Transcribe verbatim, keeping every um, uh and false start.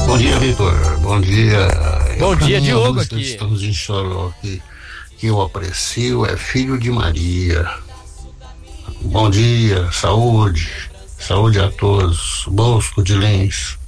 Bom dia, Vitor. Bom dia. Bom dia, Diogo aqui. Estamos em Choró aqui. Que eu aprecio é Filho de Maria. Bom dia, saúde. Saúde a todos. Bosco de Lins.